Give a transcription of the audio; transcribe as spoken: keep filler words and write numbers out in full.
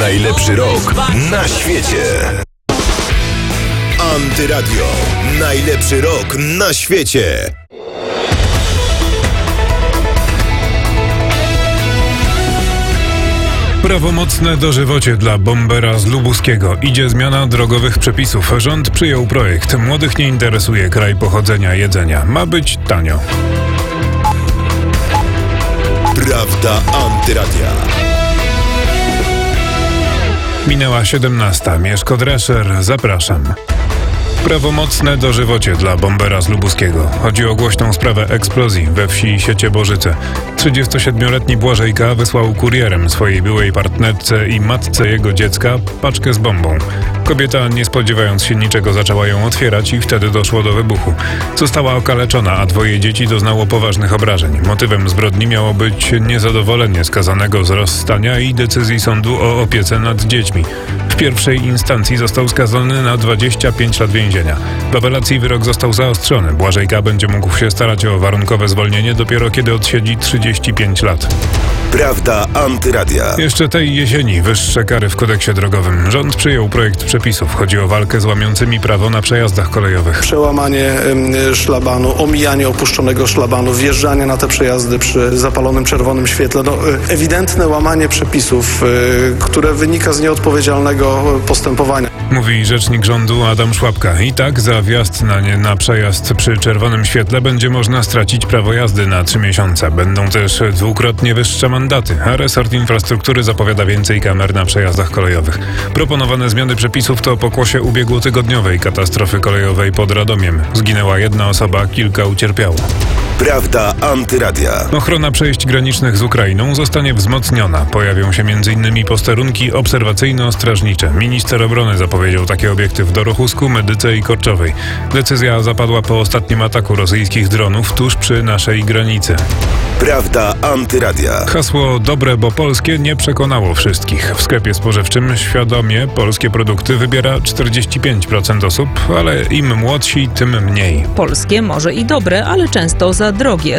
Najlepszy rok na świecie. Antyradio. Najlepszy rok na świecie. Prawomocne dożywocie dla bombera z Lubuskiego. Idzie zmiana drogowych przepisów. Rząd przyjął projekt. Młodych nie interesuje kraj pochodzenia jedzenia. Ma być tanio. Prawda Antyradia. Minęła siedemnasta. Mieszko Drescher. Zapraszam. Prawomocne dożywocie dla bombera z Lubuskiego. Chodzi o głośną sprawę eksplozji we wsi Sieciebożyce. trzydziestosiedmioletni Błażej K. wysłał kurierem swojej byłej partnerce i matce jego dziecka paczkę z bombą. Kobieta, nie spodziewając się niczego, zaczęła ją otwierać i wtedy doszło do wybuchu. Została okaleczona, a dwoje dzieci doznało poważnych obrażeń. Motywem zbrodni miało być niezadowolenie skazanego z rozstania i decyzji sądu o opiece nad dziećmi. W pierwszej instancji został skazany na dwadzieścia pięć lat więzienia. W apelacji wyrok został zaostrzony. Błażej K. będzie mógł się starać o warunkowe zwolnienie dopiero kiedy odsiedzi trzydzieści pięć lat. Prawda Antyradia. Jeszcze tej jesieni wyższe kary w kodeksie drogowym. Rząd przyjął projekt przepisów. Chodzi o walkę z łamiącymi prawo na przejazdach kolejowych. Przełamanie y, szlabanu, omijanie opuszczonego szlabanu, wjeżdżanie na te przejazdy przy zapalonym czerwonym świetle. No, y, ewidentne łamanie przepisów, y, które wynika z nieodpowiedzialnego postępowania. Mówi rzecznik rządu Adam Szłapka. I tak za wjazd na, nie, na przejazd przy czerwonym świetle będzie można stracić prawo jazdy na trzy miesiące. Będą też dwukrotnie wyższe mandaty, a resort infrastruktury zapowiada więcej kamer na przejazdach kolejowych. Proponowane zmiany przepisów to pokłosie ubiegłotygodniowej katastrofy kolejowej pod Radomiem. Zginęła jedna osoba, kilka ucierpiało. Prawda Antyradia. Ochrona przejść granicznych z Ukrainą zostanie wzmocniona. Pojawią się między innymi posterunki obserwacyjno-strażnicze. Minister obrony zapowiedział takie obiekty w Dorochusku, Medyce i Korczowej. Decyzja zapadła po ostatnim ataku rosyjskich dronów tuż przy naszej granicy. Prawda Antyradia. Hasło dobre, bo polskie nie przekonało wszystkich. W sklepie spożywczym świadomie polskie produkty wybiera czterdzieści pięć procent osób, ale im młodsi, tym mniej. Polskie może i dobre, ale często za drogie.